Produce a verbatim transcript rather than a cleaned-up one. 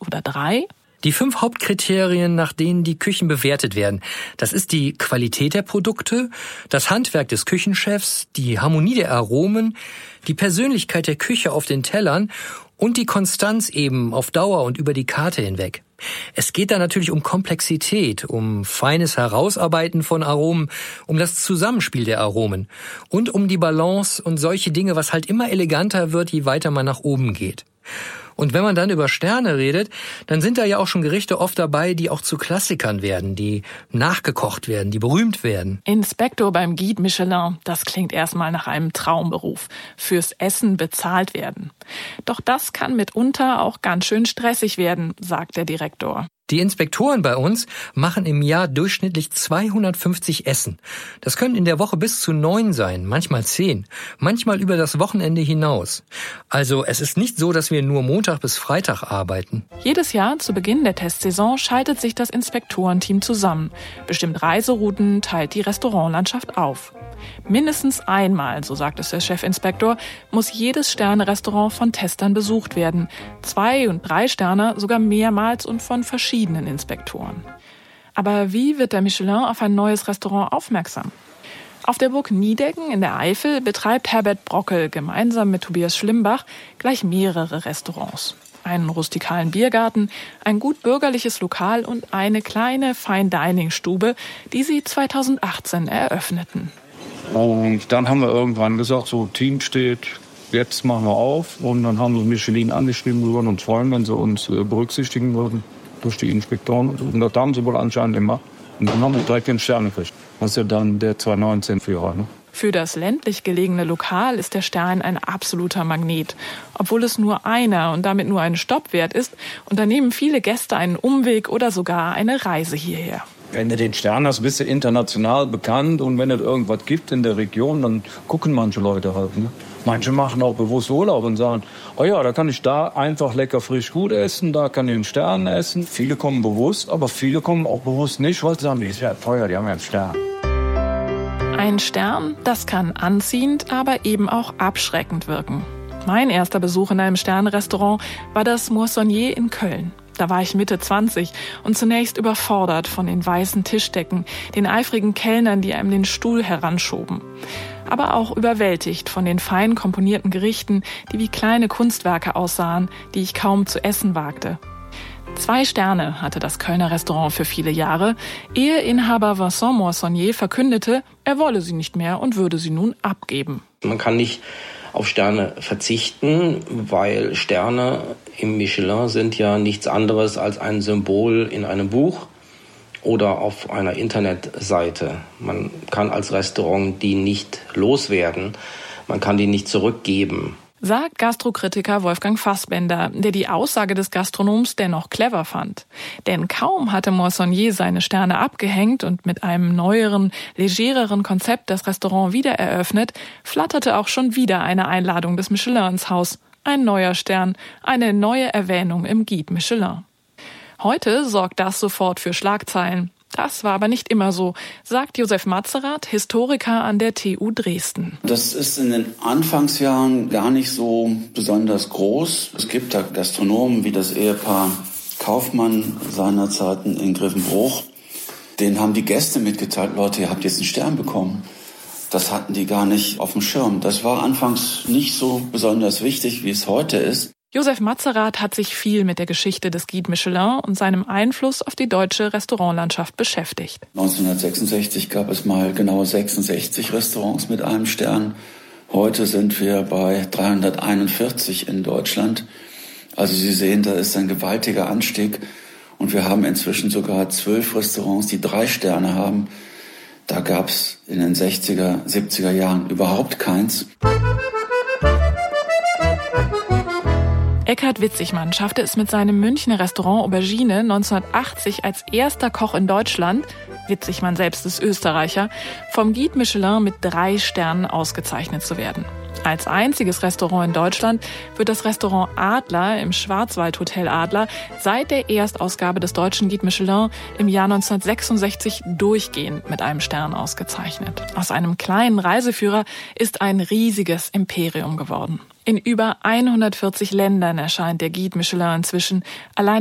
oder drei? Die fünf Hauptkriterien, nach denen die Küchen bewertet werden, das ist die Qualität der Produkte, das Handwerk des Küchenchefs, die Harmonie der Aromen, die Persönlichkeit der Küche auf den Tellern und die Konstanz eben auf Dauer und über die Karte hinweg. Es geht da natürlich um Komplexität, um feines Herausarbeiten von Aromen, um das Zusammenspiel der Aromen und um die Balance und solche Dinge, was halt immer eleganter wird, je weiter man nach oben geht. Und wenn man dann über Sterne redet, dann sind da ja auch schon Gerichte oft dabei, die auch zu Klassikern werden, die nachgekocht werden, die berühmt werden. Inspektor beim Guide Michelin, das klingt erstmal nach einem Traumberuf. Fürs Essen bezahlt werden. Doch das kann mitunter auch ganz schön stressig werden, sagt der Direktor. Die Inspektoren bei uns machen im Jahr durchschnittlich zweihundertfünfzig Essen. Das können in der Woche bis zu neun sein, manchmal zehn, manchmal über das Wochenende hinaus. Also es ist nicht so, dass wir nur Montag bis Freitag arbeiten. Jedes Jahr zu Beginn der Testsaison schaltet sich das Inspektorenteam zusammen, bestimmt Reiserouten, teilt die Restaurantlandschaft auf. Mindestens einmal, so sagt es der Chefinspektor, muss jedes Sterne-Restaurant von Testern besucht werden. Zwei- und drei Sterne sogar mehrmals und von verschiedenen Inspektoren. Aber wie wird der Michelin auf ein neues Restaurant aufmerksam? Auf der Burg Niedecken in der Eifel betreibt Herbert Brockel gemeinsam mit Tobias Schlimbach gleich mehrere Restaurants. Einen rustikalen Biergarten, ein gut bürgerliches Lokal und eine kleine Fine-Dining-Stube, die sie zweitausendachtzehn eröffneten. Und dann haben wir irgendwann gesagt, so Team steht, jetzt machen wir auf. Und dann haben wir Michelin angeschrieben, wir würden uns freuen, wenn sie uns berücksichtigen würden durch die Inspektoren. Und das haben sie wohl anscheinend immer. Und dann haben wir direkt den Stern gekriegt. Das ist ja dann der zweitausendneunzehn-Führer. Ne? Für das ländlich gelegene Lokal ist der Stern ein absoluter Magnet. Obwohl es nur einer und damit nur ein Stopp wert ist, unternehmen viele Gäste einen Umweg oder sogar eine Reise hierher. Wenn du den Stern hast, bist du international bekannt. Und wenn es irgendwas gibt in der Region, dann gucken manche Leute halt. Ne? Manche machen auch bewusst Urlaub und sagen, oh ja, da kann ich da einfach lecker frisch gut essen, da kann ich einen Stern essen. Viele kommen bewusst, aber viele kommen auch bewusst nicht, weil sie sagen, die ist ja teuer, die haben ja einen Stern. Ein Stern, das kann anziehend, aber eben auch abschreckend wirken. Mein erster Besuch in einem Sternrestaurant war das Moissonnier in Köln. Da war ich Mitte zwanzig und zunächst überfordert von den weißen Tischdecken, den eifrigen Kellnern, die einem den Stuhl heranschoben. Aber auch überwältigt von den fein komponierten Gerichten, die wie kleine Kunstwerke aussahen, die ich kaum zu essen wagte. Zwei Sterne hatte das Kölner Restaurant für viele Jahre, ehe Inhaber Vincent Moissonnier verkündete, er wolle sie nicht mehr und würde sie nun abgeben. Man kann nicht auf Sterne verzichten, weil Sterne im Michelin sind ja nichts anderes als ein Symbol in einem Buch oder auf einer Internetseite. Man kann als Restaurant die nicht loswerden, man kann die nicht zurückgeben. Sagt Gastrokritiker Wolfgang Fassbender, der die Aussage des Gastronoms dennoch clever fand. Denn kaum hatte Moissonnier seine Sterne abgehängt und mit einem neueren, legereren Konzept das Restaurant wieder eröffnet, flatterte auch schon wieder eine Einladung des Michelin ins Haus. Ein neuer Stern, eine neue Erwähnung im Guide Michelin. Heute sorgt das sofort für Schlagzeilen. Das war aber nicht immer so, sagt Josef Matzerath, Historiker an der T U Dresden. Das ist in den Anfangsjahren gar nicht so besonders groß. Es gibt da Gastronomen wie das Ehepaar Kaufmann seiner Zeiten in Griffenbruch. Denen haben die Gäste mitgeteilt, Leute, ihr habt jetzt einen Stern bekommen. Das hatten die gar nicht auf dem Schirm. Das war anfangs nicht so besonders wichtig, wie es heute ist. Josef Matzerath hat sich viel mit der Geschichte des Guide Michelin und seinem Einfluss auf die deutsche Restaurantlandschaft beschäftigt. neunzehnhundertsechsundsechzig gab es mal genau sechsundsechzig Restaurants mit einem Stern. Heute sind wir bei dreihunderteinundvierzig in Deutschland. Also Sie sehen, da ist ein gewaltiger Anstieg. Und wir haben inzwischen sogar zwölf Restaurants, die drei Sterne haben. Da gab es in den sechziger, siebziger Jahren überhaupt keins. Eckhard Witzigmann schaffte es mit seinem Münchner Restaurant Aubergine neunzehnhundertachtzig als erster Koch in Deutschland, Witzigmann selbst ist Österreicher, vom Guide Michelin mit drei Sternen ausgezeichnet zu werden. Als einziges Restaurant in Deutschland wird das Restaurant Adler im Schwarzwaldhotel Adler seit der Erstausgabe des deutschen Guide Michelin im Jahr neunzehnhundertsechsundsechzig durchgehend mit einem Stern ausgezeichnet. Aus einem kleinen Reiseführer ist ein riesiges Imperium geworden. In über hundertvierzig Ländern erscheint der Guide Michelin inzwischen. Allein